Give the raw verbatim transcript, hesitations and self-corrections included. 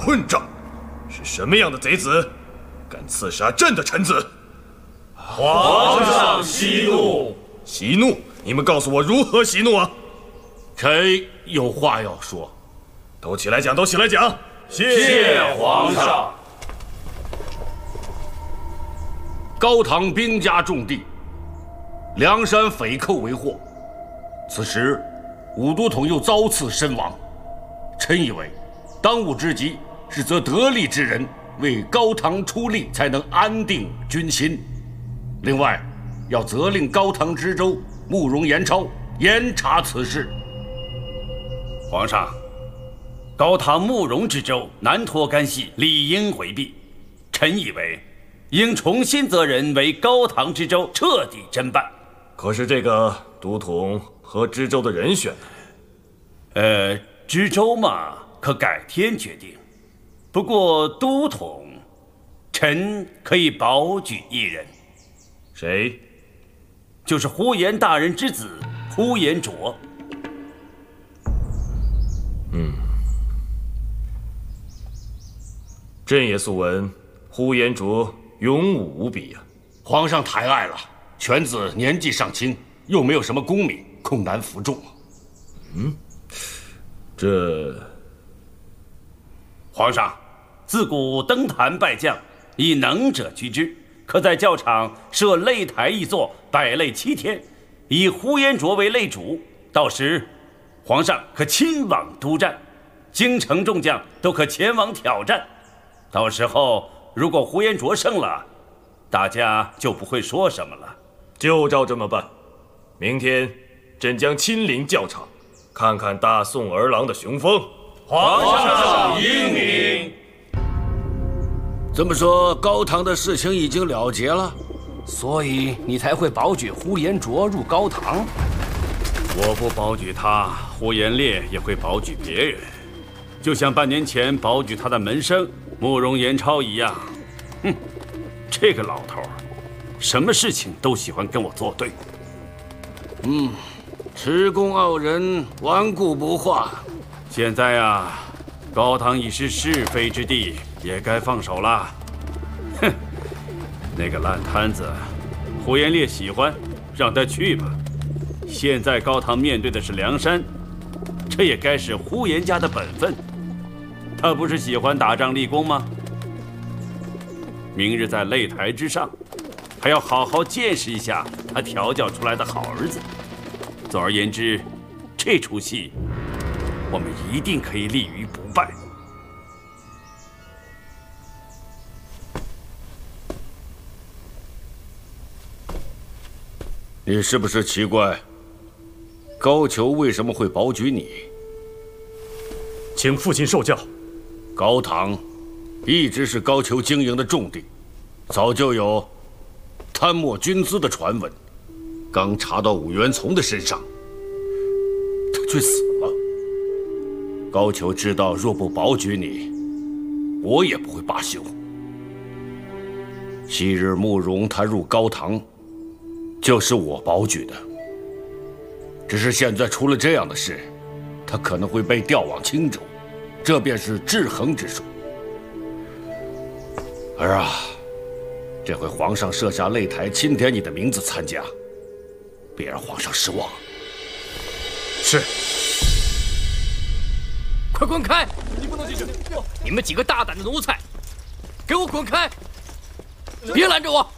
混账！是什么样的贼子，敢刺杀朕的臣子？ 皇上息怒！ 息怒！你们告诉我如何息怒啊？ 臣有话要说。 都起来讲，都起来讲！ 谢皇上。 高唐兵家重地，梁山匪寇为祸，此时武都统又遭刺身亡。臣以为，当务之急是择得力之人为高唐出力，才能安定军心。另外，要责令高唐知州慕容延超严查此事。 皇上，高唐慕容知州难脱干系，理应回避。臣以为，应重新择人为高唐知州，彻底侦办。 可是这个都统和知州的人选呢？ 呃，知州嘛，可改天决定。不过都统，臣可以保举一人。 谁？ 就是呼延大人之子呼延灼。 嗯，朕也素闻呼延灼勇武无比呀、啊。 皇上抬爱了，犬子年纪尚轻，又没有什么功名，恐难服众。 嗯，这皇上自古登坛拜将，以能者居之。可在教场设擂台一座，百擂七天，以呼延灼为擂主。到时，皇上可亲往督战，京城众将都可前往挑战。到时候，如果呼延灼胜了，大家就不会说什么了。 就照这么办。明天，朕将亲临教场，看看大宋儿郎的雄风。 皇上英明。 这么说，高唐的事情已经了结了， 所以你才会保举呼延灼入高唐。 我不保举他，呼延烈也会保举别人，就像半年前保举他的门生慕容延超一样。哼，这个老头，什么事情都喜欢跟我作对。 嗯，持公傲人，顽固不化。 现在啊，高唐已是是非之地，也该放手了。哼，那个烂摊子，呼延烈喜欢，让他去吧。现在高唐面对的是梁山，这也该是呼延家的本分。他不是喜欢打仗立功吗？明日在擂台之上，还要好好见识一下他调教出来的好儿子。总而言之，这出戏我们一定可以立于不败。 你是不是奇怪，高俅为什么会保举你？ 请父亲受教。 高唐一直是高俅经营的重地，早就有贪墨军资的传闻。刚查到武元从的身上，他却死了。高俅知道，若不保举你，我也不会罢休。昔日慕容他入高唐，就是我保举的。只是现在出了这样的事，他可能会被调往青州，这便是制衡之术。儿啊，这回皇上设下擂台，钦点你的名字参加，别让皇上失望。 是。 快滚开！你不能进去！你们几个大胆的奴才，给我滚开！别拦着我！